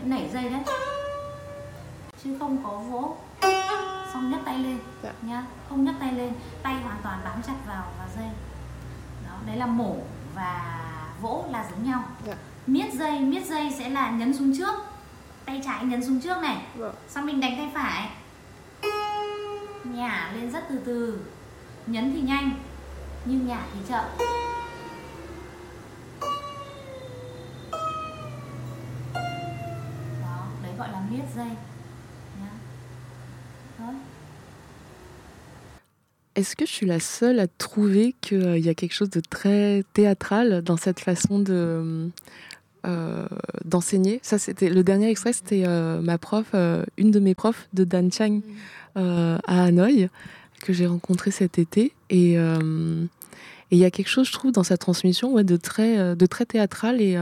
nảy dây đấy, chứ không có vỗ. Xong nhấc tay lên nhá, không nhấc tay lên, tay hoàn toàn bám chặt vào dây. Đó, đấy là mổ và vỗ là giống nhau. Miết dây sẽ là nhấn xuống trước, tay trái nhấn xuống trước này, xong mình đánh tay phải, nhả lên rất từ từ, nhấn thì nhanh nhưng nhả thì chậm. Đó, đấy gọi là miết dây nhá. Thôi. Est-ce que je suis la seule à trouver qu'il y a quelque chose de très théâtral dans cette façon d'enseigner? Ça, c'était le dernier extrait, c'était ma prof, une de mes profs de Dan Chang à Hanoï, que j'ai rencontrée cet été. Et il y a quelque chose, je trouve, dans sa transmission, de très théâtral. Et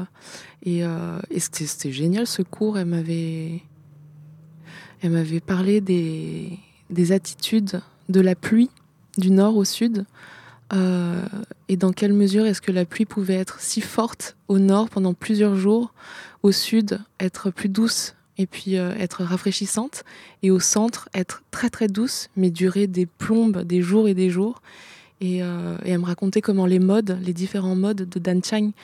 c'était génial, ce cours. Elle m'avait parlé des attitudes de la pluie du nord au sud, et dans quelle mesure est-ce que la pluie pouvait être si forte au nord pendant plusieurs jours, au sud être plus douce et puis être rafraîchissante, et au centre être très très douce mais durer des plombes, des jours et des jours. Et elle me racontait comment les différents modes de Dan Chang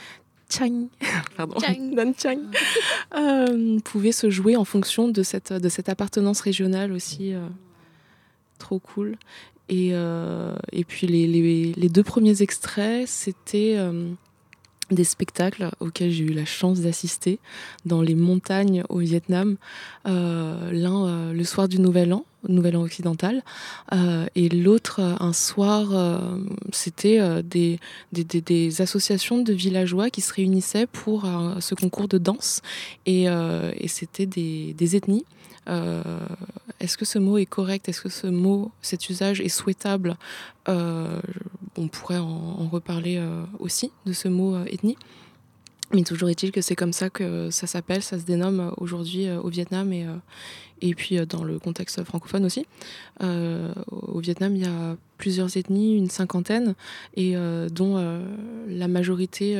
pouvaient se jouer en fonction de cette appartenance régionale aussi. Trop cool. Et puis les 2 premiers extraits, c'était des spectacles auxquels j'ai eu la chance d'assister dans les montagnes au Vietnam. L'un le soir du Nouvel An occidental, et l'autre un soir, c'était des associations de villageois qui se réunissaient pour ce concours de danse, et c'était des ethnies. Est-ce que ce mot est correct? Est-ce que cet usage est souhaitable? On pourrait en reparler aussi de ce mot ethnie. Mais toujours est-il que c'est comme ça que ça s'appelle, ça se dénomme aujourd'hui au Vietnam, et puis dans le contexte francophone aussi. Au Vietnam, il y a plusieurs ethnies, une 50aine, et dont la majorité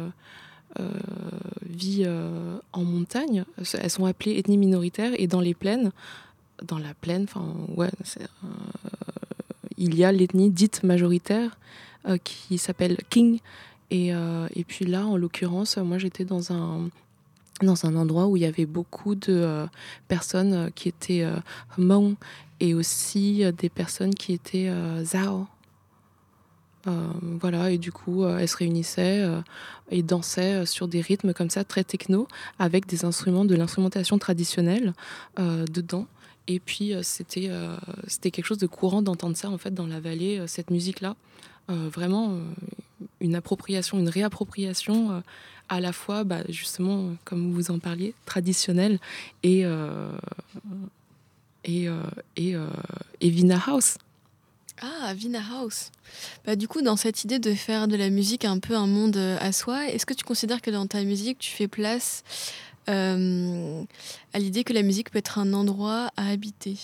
vit en montagne. Elles sont appelées ethnies minoritaires, et dans la plaine, il y a l'ethnie dite majoritaire qui s'appelle King. Et puis là, en l'occurrence, moi j'étais dans un endroit où il y avait beaucoup de personnes qui étaient Hmong, et aussi des personnes qui étaient Zhao. Voilà, et du coup, elles se réunissaient et dansaient sur des rythmes comme ça, très techno, avec des instruments, de l'instrumentation traditionnelle dedans. Et puis, c'était quelque chose de courant d'entendre ça, en fait, dans la vallée, cette musique-là. Vraiment une appropriation, une réappropriation à la fois, justement, comme vous en parliez, traditionnelle, et Vina House. Ah, Vina House. Du coup, dans cette idée de faire de la musique un peu un monde à soi, est-ce que tu considères que dans ta musique, tu fais place à l'idée que la musique peut être un endroit à habiter?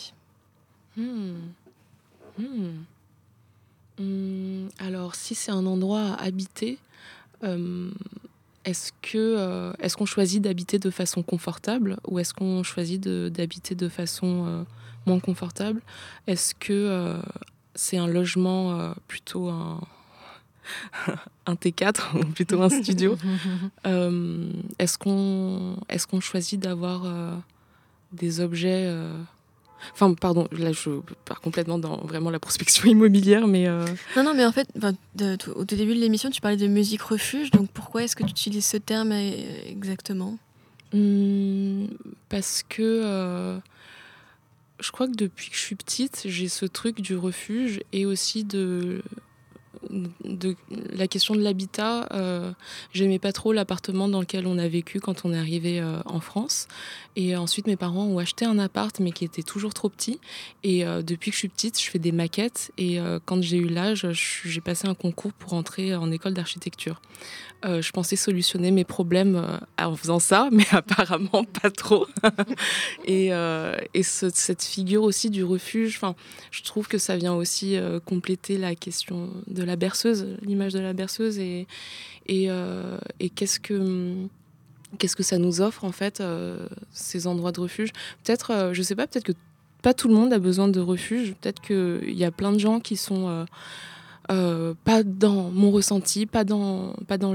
Alors, si c'est un endroit à habiter, est-ce qu'on choisit d'habiter de façon confortable, ou est-ce qu'on choisit d'habiter de façon moins confortable? Est-ce que c'est un logement plutôt un T4 ou plutôt un studio? Est-ce qu'on choisit d'avoir des objets Enfin, pardon, là je pars complètement dans vraiment la prospection immobilière, mais... Non, mais en fait, au tout début de l'émission, tu parlais de musique refuge, donc pourquoi est-ce que tu utilises ce terme exactement? Parce que je crois que depuis que je suis petite, j'ai ce truc du refuge, et aussi de la question de l'habitat. J'aimais pas trop l'appartement dans lequel on a vécu quand on est arrivé en France, et ensuite mes parents ont acheté un appart, mais qui était toujours trop petit, et depuis que je suis petite, je fais des maquettes, et quand j'ai eu l'âge, j'ai passé un concours pour entrer en école d'architecture. Je pensais solutionner mes problèmes en faisant ça, mais apparemment pas trop. Et cette figure aussi du refuge, je trouve que ça vient aussi compléter la question de la berceuse, l'image de la berceuse, et qu'est-ce que qu'est-ce que ça nous offre en fait, ces endroits de refuge. Peut-être, je sais pas, peut-être que pas tout le monde a besoin de refuge. Peut-être qu'il y a plein de gens qui sont pas dans mon ressenti, pas dans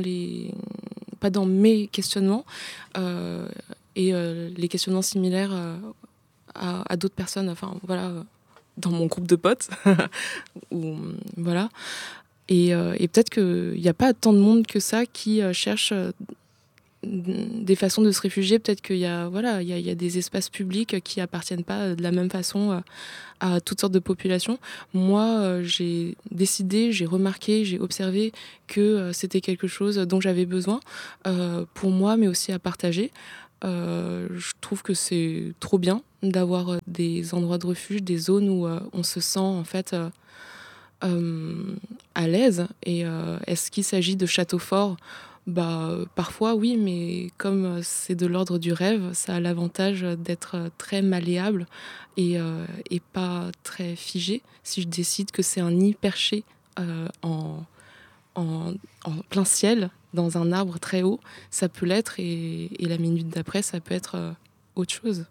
mes questionnements et les questionnements similaires à d'autres personnes. Enfin voilà, dans mon groupe de potes. Ou, voilà. Et peut-être qu'il n'y a pas tant de monde que ça qui cherche des façons de se réfugier. Peut-être qu'il y a, voilà, il y a des espaces publics qui appartiennent pas de la même façon à toutes sortes de populations. Moi, j'ai décidé, j'ai remarqué, j'ai observé que c'était quelque chose dont j'avais besoin pour moi, mais aussi à partager. Je trouve que c'est trop bien d'avoir des endroits de refuge, des zones où on se sent en fait à l'aise. Et est-ce qu'il s'agit de châteaux forts ? Parfois oui, mais comme c'est de l'ordre du rêve, ça a l'avantage d'être très malléable et pas très figé. Si je décide que c'est un nid perché en plein ciel, dans un arbre très haut, ça peut l'être, et la minute d'après, ça peut être autre chose.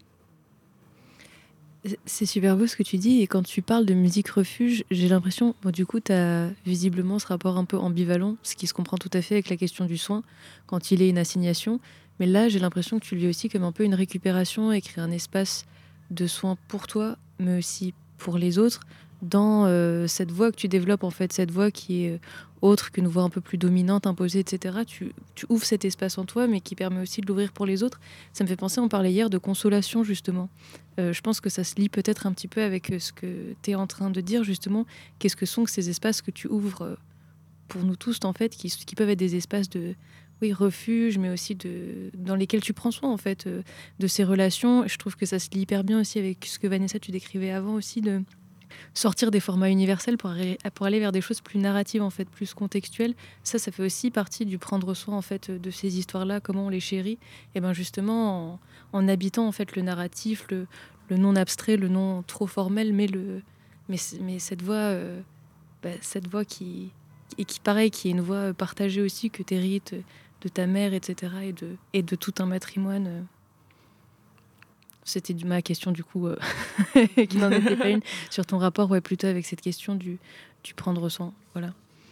C'est super beau ce que tu dis, et quand tu parles de musique refuge, j'ai l'impression, du coup, tu as visiblement ce rapport un peu ambivalent, ce qui se comprend tout à fait avec la question du soin, quand il est une assignation. Mais là, j'ai l'impression que tu le vis aussi comme un peu une récupération, et créer un espace de soins pour toi, mais aussi pour les autres, dans cette voie que tu développes, en fait, cette voie qui est autre qu'une voie un peu plus dominante, imposée, etc. Tu ouvres cet espace en toi, mais qui permet aussi de l'ouvrir pour les autres. Ça me fait penser, on parlait hier de consolation, justement. Je pense que ça se lie peut-être un petit peu avec ce que tu es en train de dire, justement. Qu'est-ce que sont que ces espaces que tu ouvres pour nous tous, en fait, qui peuvent être des espaces de refuge, mais aussi dans lesquels tu prends soin, en fait, de ces relations. Je trouve que ça se lie hyper bien aussi avec ce que Vanessa, tu décrivais avant aussi, de sortir des formats universels pour aller vers des choses plus narratives, en fait, plus contextuelles. Ça fait aussi partie du prendre soin, en fait, de ces histoires-là, comment on les chérit. Et ben justement, en habitant, en fait, le narratif, le non abstrait, le non trop formel, mais cette voix qui pareil, qui est une voix partagée aussi, que tu hérites de ta mère, etc., et de tout un patrimoine. C'était ma question, du coup, qui n'en était pas une, sur ton rapport, plutôt avec cette question du prendre soin. Voilà.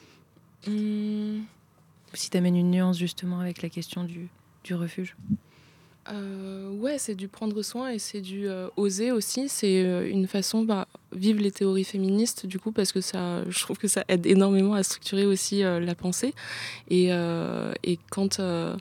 Si tu amènes une nuance, justement, avec la question du refuge. Ouais, c'est du prendre soin, et c'est du oser aussi. C'est une façon, vivre les théories féministes, du coup, parce que je trouve que ça aide énormément à structurer aussi la pensée. Et quand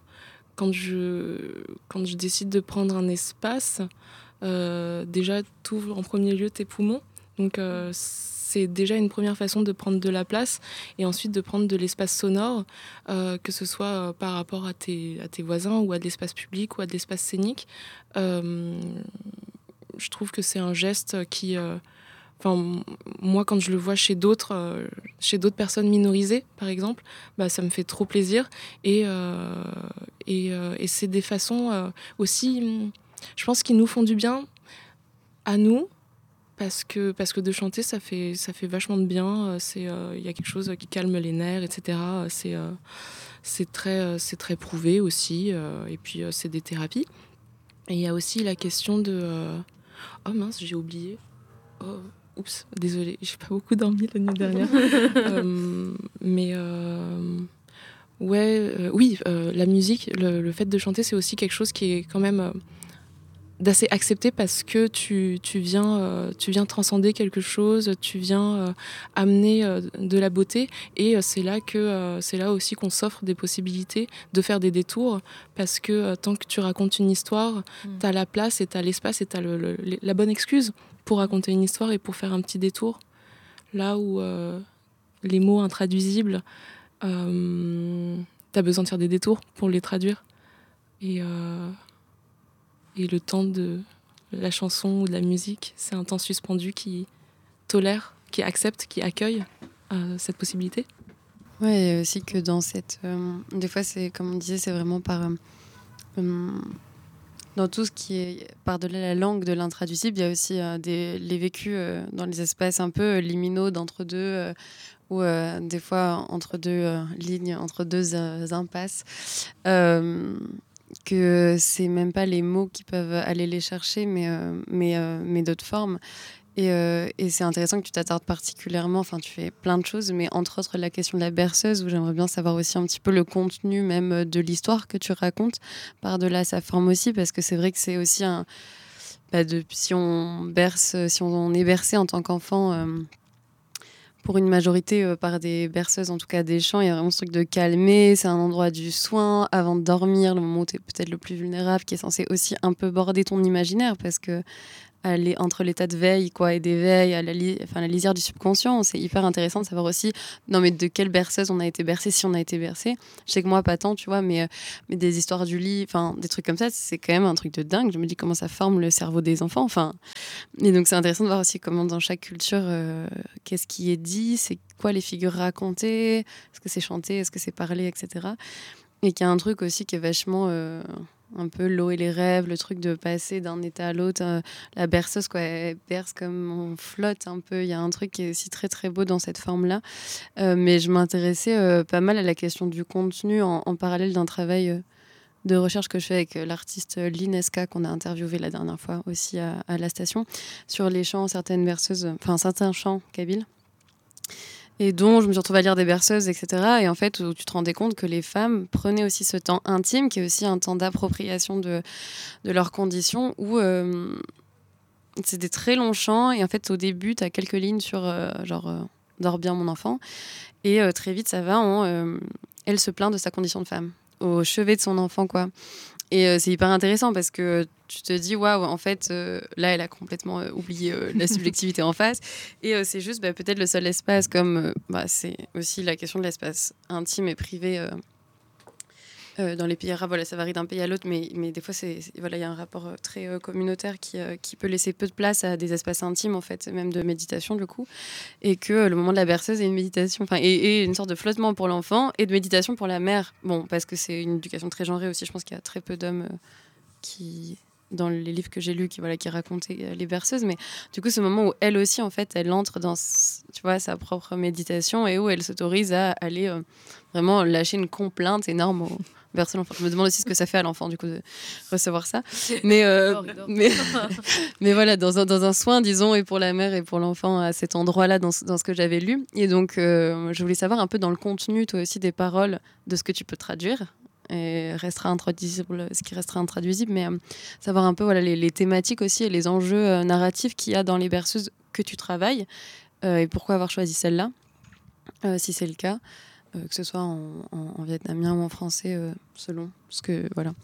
je décide de prendre un espace, déjà, t'ouvres en premier lieu tes poumons. Donc, c'est déjà une première façon de prendre de la place, et ensuite de prendre de l'espace sonore, que ce soit par rapport à tes voisins, ou à de l'espace public, ou à de l'espace scénique. Je trouve que c'est un geste qui... moi, quand je le vois chez d'autres personnes minorisées, par exemple, ça me fait trop plaisir. Et c'est des façons aussi, je pense, qui nous font du bien à nous, parce que de chanter, ça fait vachement de bien. Il y a quelque chose qui calme les nerfs, etc. C'est très prouvé aussi. Et puis, c'est des thérapies. Et il y a aussi la question de... Oh mince, j'ai oublié. Oh. Oups, désolée, j'ai pas beaucoup dormi la nuit dernière. La musique, le fait de chanter, c'est aussi quelque chose qui est quand même d'assez accepté, parce que tu viens transcender quelque chose, tu viens amener de la beauté, et c'est là aussi qu'on s'offre des possibilités de faire des détours, parce que tant que tu racontes une histoire, t'as la place et t'as l'espace et t'as la bonne excuse pour raconter une histoire et pour faire un petit détour. Là où les mots intraduisibles, t'as besoin de faire des détours pour les traduire. Et le temps de la chanson ou de la musique, c'est un temps suspendu qui tolère, qui accepte, qui accueille cette possibilité. Ouais, et aussi que dans cette... des fois, c'est, comme on disait, c'est vraiment par... dans tout ce qui est par-delà la langue de l'intraduisible, il y a aussi les vécus dans les espaces un peu liminaux d'entre-deux, ou des fois entre deux lignes, entre deux impasses. que c'est même pas les mots qui peuvent aller les chercher, mais d'autres formes. Et c'est intéressant que tu t'attardes particulièrement, enfin tu fais plein de choses, mais entre autres la question de la berceuse, où j'aimerais bien savoir aussi un petit peu le contenu même de l'histoire que tu racontes, par-delà sa forme aussi, parce que c'est vrai que c'est aussi si on est bercé en tant qu'enfant, pour une majorité par des berceuses, en tout cas des chants, il y a vraiment ce truc de calmer, c'est un endroit du soin, avant de dormir, le moment où tu es peut-être le plus vulnérable, qui est censé aussi un peu border ton imaginaire, parce que entre l'état de veille et d'éveil, la lisière du subconscient, c'est hyper intéressant de savoir aussi mais de quelle berceuse on a été bercé, si on a été bercé. Je sais que moi, pas tant, tu vois, mais des histoires du lit, des trucs comme ça, c'est quand même un truc de dingue. Je me dis comment ça forme le cerveau des enfants. Et donc, c'est intéressant de voir aussi comment dans chaque culture, qu'est-ce qui est dit, c'est quoi les figures racontées, est-ce que c'est chanté, est-ce que c'est parlé, etc. Et qu'il y a un truc aussi qui est vachement... un peu l'eau et les rêves, le truc de passer d'un état à l'autre. La berceuse, elle berce comme on flotte un peu. Il y a un truc qui est aussi très, très beau dans cette forme-là. Mais je m'intéressais pas mal à la question du contenu en parallèle d'un travail de recherche que je fais avec l'artiste Lineska, qu'on a interviewé la dernière fois aussi à la station, sur les chants, certains chants kabyles. Et dont je me suis retrouvée à lire des berceuses, etc. Et en fait, où tu te rendais compte que les femmes prenaient aussi ce temps intime, qui est aussi un temps d'appropriation de leurs conditions, où c'est des très longs chants. Et en fait, au début, tu as quelques lignes sur dors bien mon enfant. Et très vite, ça va en elle se plaint de sa condition de femme, au chevet de son enfant, quoi. Et c'est hyper intéressant parce que tu te dis, waouh, en fait, là, elle a complètement oublié la subjectivité en face. Et c'est juste peut-être le seul espace, comme c'est aussi la question de l'espace intime et privé dans les pays arabes. Voilà, ça varie d'un pays à l'autre, mais des fois, il y a un rapport très communautaire qui peut laisser peu de place à des espaces intimes, en fait, même de méditation, du coup. Et que le moment de la berceuse est une méditation, et une sorte de flottement pour l'enfant et de méditation pour la mère. Bon, parce que c'est une éducation très genrée aussi. Je pense qu'il y a très peu d'hommes qui, dans les livres que j'ai lus, qui racontaient les berceuses. Mais du coup, ce moment où elle aussi, en fait, elle entre dans sa propre méditation et où elle s'autorise à aller vraiment lâcher une complainte énorme au berceau de l'enfant. Je me demande aussi ce que ça fait à l'enfant, du coup, de recevoir ça. Mais voilà, dans un soin, disons, et pour la mère et pour l'enfant, à cet endroit-là, dans ce que j'avais lu. Et donc, je voulais savoir un peu dans le contenu, toi aussi, des paroles, de ce que tu peux traduire. Et restera intraduisible, ce qui restera intraduisible, mais savoir un peu les thématiques aussi et les enjeux narratifs qu'il y a dans les berceuses que tu travailles, et pourquoi avoir choisi celle-là, si c'est le cas, que ce soit en vietnamien ou en français, selon ce que... Voilà.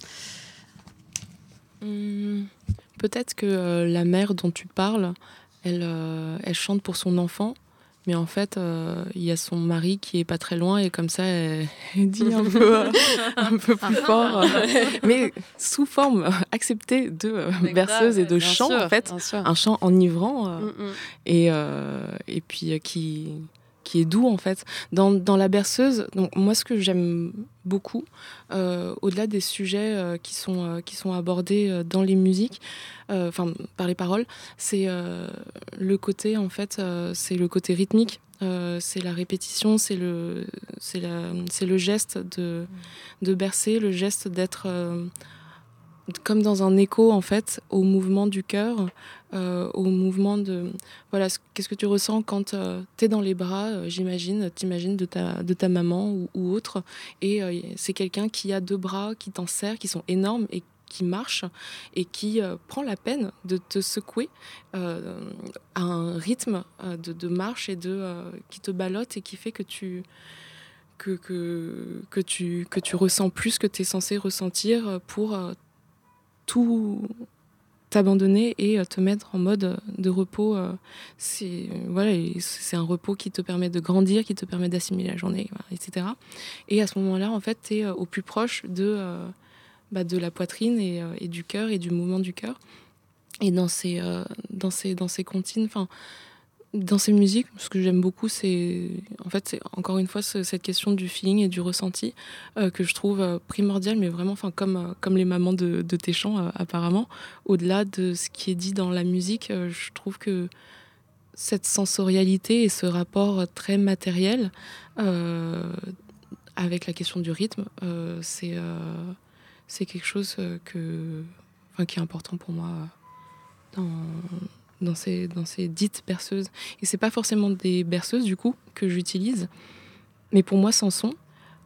Peut-être que la mère dont tu parles, elle chante pour son enfant, mais en fait, il y a son mari qui est pas très loin et comme ça, elle dit un peu plus fort, mais sous forme acceptée de berceuse et de chant, en fait, un chant enivrant, et puis qui est doux, en fait. Dans la berceuse, donc, moi, ce que j'aime beaucoup, au-delà des sujets qui sont abordés dans les musiques, par les paroles, c'est le côté, en fait, c'est le côté rythmique, c'est la répétition, c'est le geste de bercer, le geste d'être comme dans un écho, en fait, au mouvement du cœur, au mouvement de... Voilà, qu'est-ce que tu ressens quand t'es dans les bras, t'imagines de ta maman ou autre, et c'est quelqu'un qui a 2 bras, qui t'en serre, qui sont énormes et qui marche, et qui prend la peine de te secouer à un rythme de marche et qui te ballotte et qui fait que tu ressens plus que tu es censé ressentir pour tout t'abandonner et te mettre en mode de repos. C'est un repos qui te permet de grandir, qui te permet d'assimiler la journée, etc. Et à ce moment-là, en fait, tu es au plus proche de la poitrine et du cœur et du mouvement du cœur. Et dans ces comptines, dans ces musiques, ce que j'aime beaucoup, c'est encore une fois cette question du feeling et du ressenti que je trouve primordial, mais vraiment, comme les mamans de tes chants, apparemment, au-delà de ce qui est dit dans la musique, je trouve que cette sensorialité et ce rapport très matériel avec la question du rythme, c'est quelque chose qui est important pour moi dans ces dites berceuses. Et c'est pas forcément des berceuses du coup que j'utilise, mais pour moi sans son.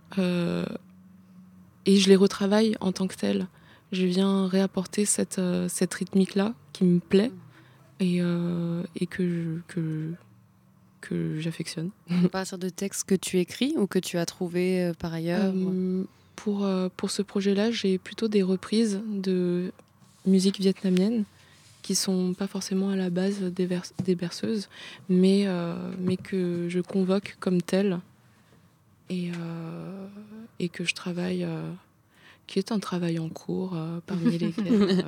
Et je les retravaille en tant que telles. Je viens réapporter cette rythmique-là qui me plaît et que j'affectionne. À partir de textes que tu écris ou que tu as trouvés par ailleurs Pour ce projet-là, j'ai plutôt des reprises de musique vietnamienne qui sont pas forcément à la base des berceuses, mais que je convoque comme telles et que je travaille, qui est un travail en cours, parmi lesquels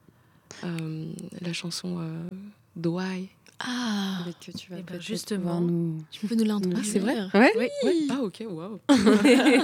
la chanson Douai. Ah, que tu vas justement, nous... tu peux nous l'introduire. Ah, c'est vrai? Ouais. Oui. Ah, ok, waouh.